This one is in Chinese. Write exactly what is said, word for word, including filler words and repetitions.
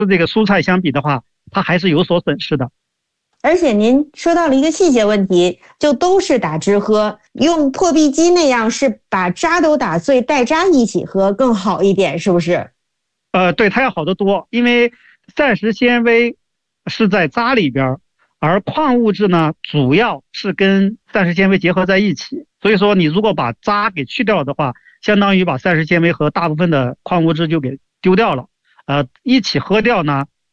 这个蔬菜相比的话，它还是有所损失的。 而且您说到了一个细节问题，就都是打汁喝，用破壁机那样是把渣都打碎，带渣一起喝更好一点，是不是？ 呃，对，它要好得多，因为膳食纤维是在渣里边，而矿物质呢，主要是跟膳食纤维结合在一起。所以说，你如果把渣给去掉的话，相当于把膳食纤维和大部分的矿物质就给丢掉了。呃，一起喝掉呢，